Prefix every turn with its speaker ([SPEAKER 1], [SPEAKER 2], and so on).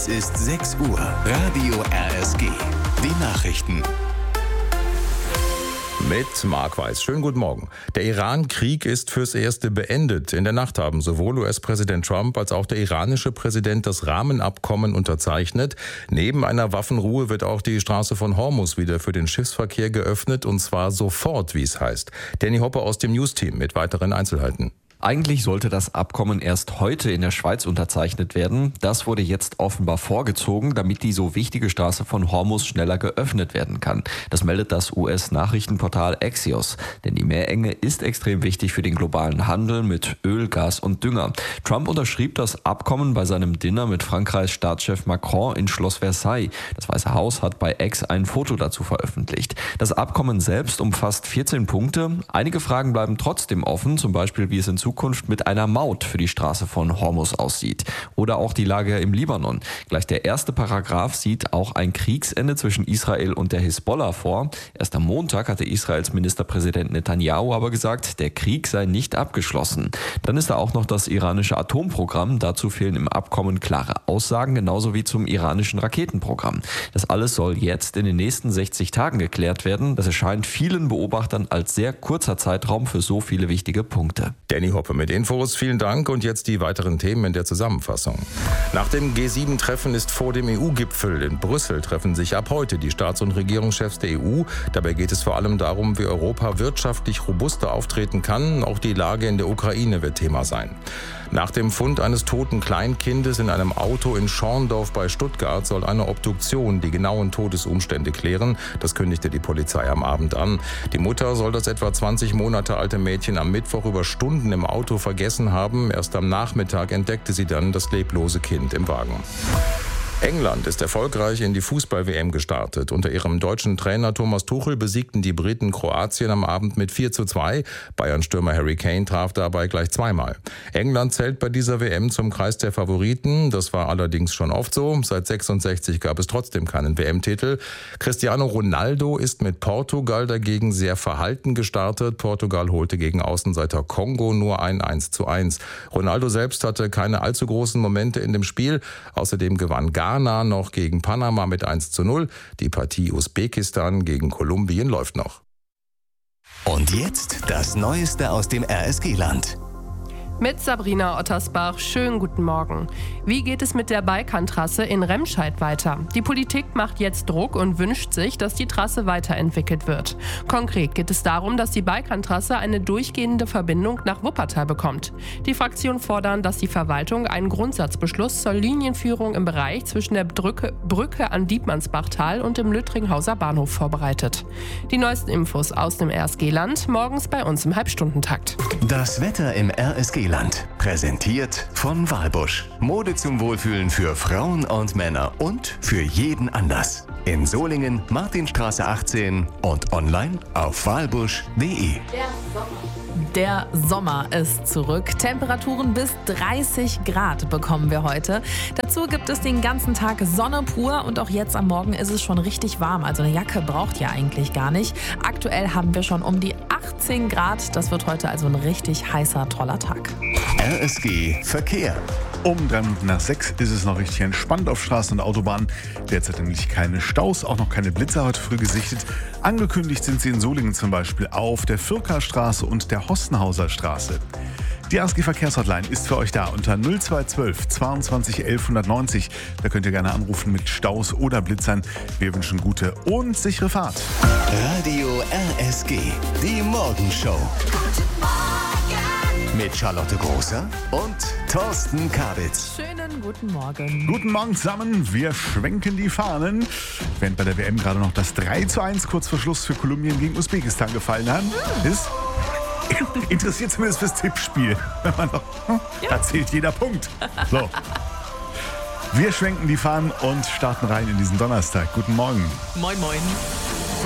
[SPEAKER 1] Es ist 6 Uhr. Radio RSG. Die Nachrichten.
[SPEAKER 2] Mit Marc Weiß. Schönen guten Morgen. Der Iran-Krieg ist fürs Erste beendet. In der Nacht haben sowohl US-Präsident Trump als auch der iranische Präsident das Rahmenabkommen unterzeichnet. Neben einer Waffenruhe wird auch die Straße von Hormuz wieder für den Schiffsverkehr geöffnet, und zwar sofort, wie es heißt. Danny Hoppe aus dem News-Team mit weiteren Einzelheiten.
[SPEAKER 3] Eigentlich sollte das Abkommen erst heute in der Schweiz unterzeichnet werden. Das wurde jetzt offenbar vorgezogen, damit die so wichtige Straße von Hormuz schneller geöffnet werden kann. Das meldet das US-Nachrichtenportal Axios. Denn die Meerenge ist extrem wichtig für den globalen Handel mit Öl, Gas und Dünger. Trump unterschrieb das Abkommen bei seinem Dinner mit Frankreichs Staatschef Macron in Schloss Versailles. Das Weiße Haus hat bei X ein Foto dazu veröffentlicht. Das Abkommen selbst umfasst 14 Punkte. Einige Fragen bleiben trotzdem offen, zum Beispiel wie es in Zukunft mit einer Maut für die Straße von Hormuz aussieht. Oder auch die Lage im Libanon. Gleich der erste Paragraph sieht auch ein Kriegsende zwischen Israel und der Hisbollah vor. Erst am Montag hatte Israels Ministerpräsident Netanyahu aber gesagt, der Krieg sei nicht abgeschlossen. Dann ist da auch noch das iranische Atomprogramm. Dazu fehlen im Abkommen klare Aussagen, genauso wie zum iranischen Raketenprogramm. Das alles soll jetzt in den nächsten 60 Tagen geklärt werden. Das erscheint vielen Beobachtern als sehr kurzer Zeitraum für so viele wichtige Punkte.
[SPEAKER 2] Danny Hoppe mit Infos, vielen Dank, und jetzt die weiteren Themen in der Zusammenfassung. Nach dem G7-Treffen ist vor dem EU-Gipfel in Brüssel treffen sich ab heute die Staats- und Regierungschefs der EU. Dabei geht es vor allem darum, wie Europa wirtschaftlich robuster auftreten kann. Auch die Lage in der Ukraine wird Thema sein. Nach dem Fund eines toten Kleinkindes in einem Auto in Schorndorf bei Stuttgart soll eine Obduktion die genauen Todesumstände klären. Das kündigte die Polizei am Abend an. Die Mutter soll das etwa 20 Monate alte Mädchen am Mittwoch über Stunden im Auto vergessen haben. Erst am Nachmittag entdeckte sie dann das leblose Kind im Wagen. England ist erfolgreich in die Fußball-WM gestartet. Unter ihrem deutschen Trainer Thomas Tuchel besiegten die Briten Kroatien am Abend mit 4:2. Bayern-Stürmer Harry Kane traf dabei gleich zweimal. England zählt bei dieser WM zum Kreis der Favoriten. Das war allerdings schon oft so. Seit 66 gab es trotzdem keinen WM-Titel. Cristiano Ronaldo ist mit Portugal dagegen sehr verhalten gestartet. Portugal holte gegen Außenseiter Kongo nur ein 1:1. Ronaldo selbst hatte keine allzu großen Momente in dem Spiel. Außerdem gewann Ghana noch gegen Panama mit 1:0. Die Partie Usbekistan gegen Kolumbien läuft noch.
[SPEAKER 1] Und jetzt das Neueste aus dem RSG-Land.
[SPEAKER 4] Mit Sabrina Ottersbach, schönen guten Morgen. Wie geht es mit der Balkantrasse in Remscheid weiter? Die Politik macht jetzt Druck und wünscht sich, dass die Trasse weiterentwickelt wird. Konkret geht es darum, dass die Balkantrasse eine durchgehende Verbindung nach Wuppertal bekommt. Die Fraktionen fordern, dass die Verwaltung einen Grundsatzbeschluss zur Linienführung im Bereich zwischen der Brücke an Dietmannsbachtal und dem Lüttringhauser Bahnhof vorbereitet. Die neuesten Infos aus dem RSG-Land morgens bei uns im Halbstundentakt.
[SPEAKER 1] Das Wetter im RSG-Land. Präsentiert von Walbusch. Mode zum Wohlfühlen für Frauen und Männer und für jeden anders. In Solingen, Martinstraße 18 und online auf walbusch.de.
[SPEAKER 5] Der Sommer ist zurück. Temperaturen bis 30 Grad bekommen wir heute. Dazu gibt es den ganzen Tag Sonne pur und auch jetzt am Morgen ist es schon richtig warm. Also eine Jacke braucht ihr eigentlich gar nicht. Aktuell haben wir schon um die 18 Grad. Das wird heute also ein richtig heißer, toller Tag.
[SPEAKER 1] RSG Verkehr.
[SPEAKER 6] Um 3 Minuten nach 6 ist es noch richtig entspannt auf Straßen und Autobahnen. Derzeit nämlich keine Staus, auch noch keine Blitzer heute früh gesichtet. Angekündigt sind sie in Solingen zum Beispiel auf der Fürkerstraße und der Hossenhauser Straße. Die RSG Verkehrshotline ist für euch da unter 0212 22 11 190. Da könnt ihr gerne anrufen mit Staus oder Blitzern. Wir wünschen gute und sichere Fahrt.
[SPEAKER 1] Radio RSG, die Morgenshow. Mit Charlotte Großer und Thorsten Kabitz.
[SPEAKER 5] Schönen guten Morgen.
[SPEAKER 6] Guten Morgen zusammen, wir schwenken die Fahnen. Während bei der WM gerade noch das 3:1 kurz vor Schluss für Kolumbien gegen Usbekistan gefallen hat, ist interessiert zumindest fürs Tippspiel. Wenn man noch, da zählt jeder Punkt. So. Wir schwenken die Fahnen und starten rein in diesen Donnerstag. Guten Morgen.
[SPEAKER 5] Moin, moin.